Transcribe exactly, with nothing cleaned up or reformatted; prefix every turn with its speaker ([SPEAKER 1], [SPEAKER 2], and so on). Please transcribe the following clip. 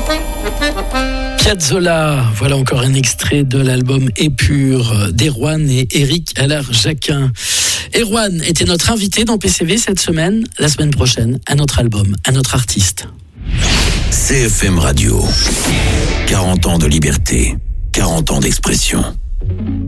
[SPEAKER 1] Piazzolla, voilà encore un extrait de l'album Épure d'Erwan et Éric Allard-Jacquin. Erwan était notre invité dans P C V cette semaine. La semaine prochaine, un autre album, un autre artiste.
[SPEAKER 2] C F M Radio, quarante ans de liberté, quarante ans d'expression.